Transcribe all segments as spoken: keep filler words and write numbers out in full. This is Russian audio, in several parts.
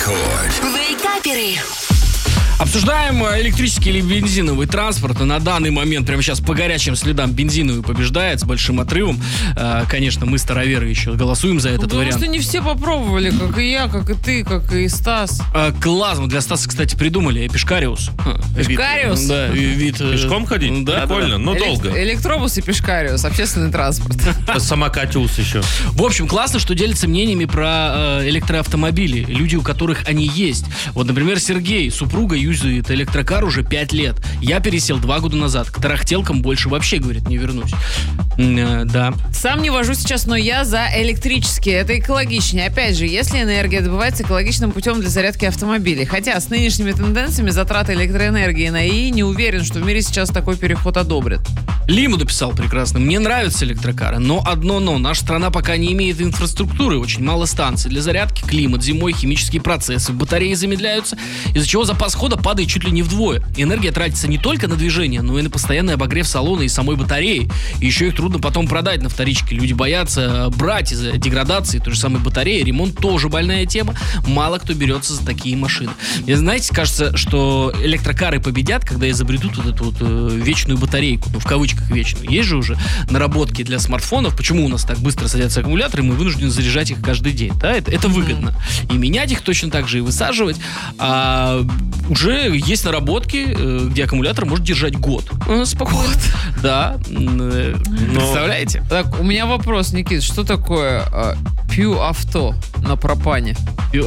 Рекорд. Вейкаперы. Обсуждаем электрический или бензиновый транспорт. На данный момент, прямо сейчас по горячим следам, бензиновый побеждает с большим отрывом. Конечно, мы, староверы, еще голосуем за этот Потому вариант. Потому что не все попробовали, как и я, как и ты, как и Стас. Класс. Для Стаса, кстати, придумали Пешкариус. Пешкариус? Вид, да, вид... Пешком ходить? Да, прикольно, но Элек- долго. Электробус и Пешкариус, общественный транспорт. Самокатиус еще. В общем, классно, что делятся мнениями про э, электроавтомобили. Люди, у которых они есть. Вот, например, Сергей, супруга юзает электрокар уже пять лет. Я пересел два года назад. К тарахтелкам больше вообще, говорит, не вернусь. Э, да. Сам не вожу сейчас, но я за электрические. Это экологичнее. Опять же, если энергия добывается экологичным путем для зарядки автомобилей. Хотя с нынешними тенденциями затраты электроэнергии на ИИ не уверен, что в мире сейчас такой переход одобрят. Лиму дописал прекрасно. Мне нравятся электрокары, но одно но. Наша страна пока не имеет инфраструктуры, очень мало станций для зарядки, климат, зимой химические процессы, батареи замедляются, из-за чего запас хода падает чуть ли не вдвое. Энергия тратится не только на движение, но и на постоянный обогрев салона и самой батареи. И еще их трудно потом продать на вторичке. Люди боятся брать из-за деградации той же самой батареи. Ремонт тоже больная тема. Мало кто берется за такие машины. И знаете, кажется, что электрокары победят, когда изобретут вот эту вот э, вечную батарейку, ну, в кавычках вечную. Есть же уже наработки для смартфонов. Почему у нас так быстро садятся аккумуляторы, мы вынуждены заряжать их каждый день. Да? Это, это выгодно. И менять их точно так же, и высаживать. А уже есть наработки, где аккумулятор может держать год. Спокойно. Год. Да. Но... Представляете? Так, у меня вопрос, Никит. Что такое э, Пью авто на пропане?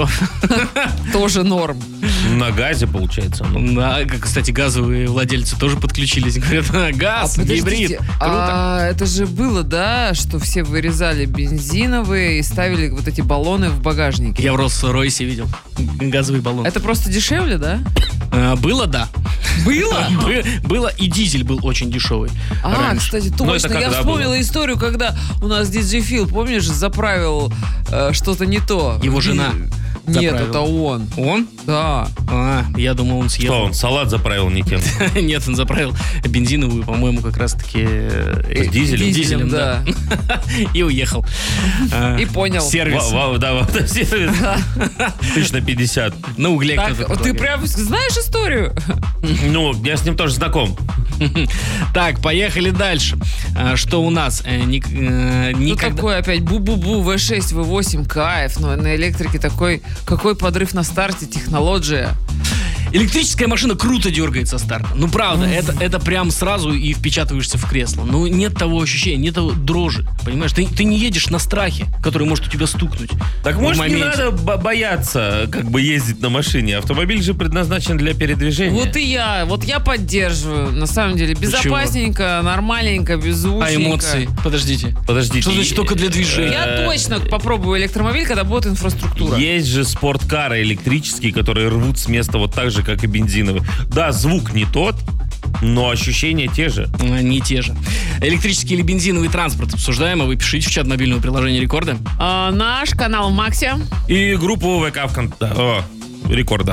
Тоже норм. На газе, получается. Да, кстати, газовые владельцы тоже подключились. Говорят, газ, гибрид. Круто. А это же было, да, что все вырезали бензиновые и ставили вот эти баллоны в багажнике. Я в Роллс-Ройсе видел газовый баллон. Это просто дешевле, да? А, было, да. Было? Было, и дизель был очень дешевый. А, раньше. кстати, точно. Я вспомнила было? историю, когда у нас диджей Фил, помнишь, заправил э, что-то не то. Его жена. Нет, заправил. это он. Он? Да. А, я думал, он съел. Что, он салат заправил не тем? Нет, он заправил бензиновую, по-моему, как раз-таки... С дизелем? Дизелем, да. И уехал. И понял. Сервис. Да, сервис. Тысяч на пятьдесят. На угле кто-то. Ты прям знаешь историю? Ну, я с ним тоже знаком. Так, поехали дальше. Что у нас? Ну, такой опять бу-бу-бу, вэ шесть, вэ восемь, кайф. Но на электрике такой... Какой подрыв на старте, технология. Электрическая машина круто дергается со старта. Ну, правда, mm. это, это прям сразу и впечатываешься в кресло. Ну, нет того ощущения, нет того дрожи. Понимаешь, ты, ты не едешь на страхе, который может у тебя стукнуть. Так, может, не надо бояться, как бы, ездить на машине. Автомобиль же предназначен для передвижения. Вот и я, вот я поддерживаю. На самом деле, безопасненько, нормальненько, беззвучненько. А эмоции? Подождите. Подождите. Что значит только для движения? Я точно попробую электромобиль, когда будет инфраструктура. Есть же спорткары электрические, которые рвут с места вот так же, как и бензиновые. Да, звук не тот, но ощущения те же. Не те же. Электрический или бензиновый транспорт обсуждаем, а вы пишите в чат мобильного приложения Рекорда. А, наш канал в Максе. И группу ВК ВКонтакте. О, Рекорда.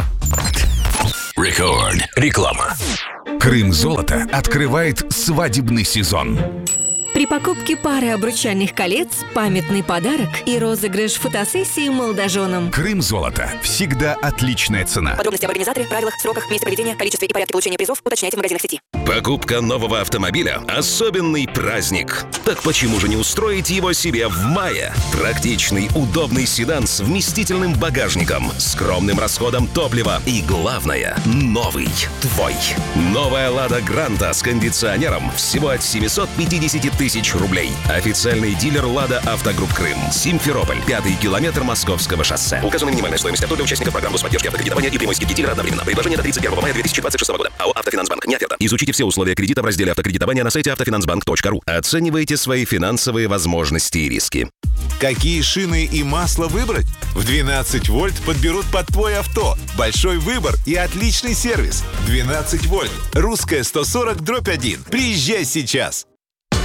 Рекорд. Реклама. Крым Золото открывает свадебный сезон. При покупке пары обручальных колец, памятный подарок и розыгрыш фотосессии молодоженам. Крым Золото. Всегда отличная цена. Подробности об организаторе, правилах, сроках, месте проведения, количестве и порядке получения призов уточняйте в магазинах сети. Покупка нового автомобиля – особенный праздник. Так почему же не устроить его себе в мае? Практичный, удобный седан с вместительным багажником, скромным расходом топлива и, главное, новый твой. Новая «Лада Гранта» с кондиционером всего от семьсот пятьдесят тысяч рублей. Официальный дилер «Лада Автогрупп Крым». Симферополь. Пятый километр Московского шоссе. Указана минимальная стоимость авто для участников программ господдержки автокредитования и прямой скидки дилера одновременно. Предложение до тридцать первого мая две тысячи двадцать шестого года. АО «Автофинансбанк». Не оферта. Изучите все условия кредита в разделе автокредитования на сайте автофинансбанк точка ру. Оценивайте свои финансовые возможности и риски. Какие шины и масло выбрать? В двенадцать вольт подберут под твой авто. Большой выбор и отличный сервис. двенадцать вольт. Русская сто сорок дробь один. Приезжай сейчас.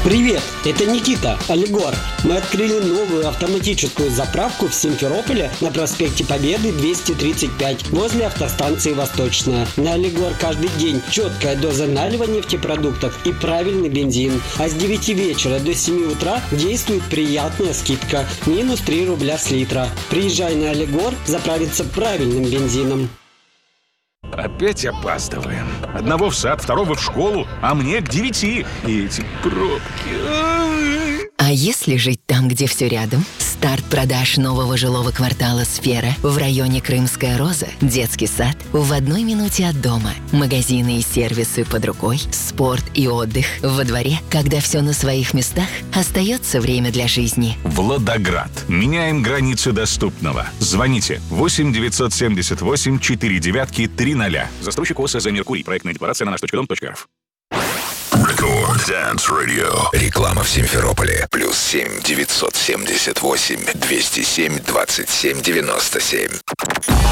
Привет, это Никита, Алигор. Мы открыли новую автоматическую заправку в Симферополе на проспекте Победы двести тридцать пять возле автостанции Восточная. На Алигор каждый день четкая доза налива нефтепродуктов и правильный бензин. А с девяти вечера до семи утра действует приятная скидка – минус три рубля с литра. Приезжай на Алигор заправиться правильным бензином. Опять опаздываем. Одного в сад, второго в школу, а мне к девяти. И эти пробки. Ай. А если жить там, где все рядом? Старт продаж нового жилого квартала «Сфера» в районе Крымская Роза. Детский сад в одной минуте от дома. Магазины и сервисы под рукой. Спорт и отдых во дворе. Когда все на своих местах, остается время для жизни. Владоград. Меняем границы доступного. Звоните восемь девятьсот семьдесят восемь четыре девятки три ноля. Застройщик ОСЗ «Меркурий». Проектная декларация на наш точка дом точка р ф. Рекорд Dance Radio. Реклама в Симферополе. Плюс семь девятьсот семьдесят восемь двести семь двадцать семь девяносто семь.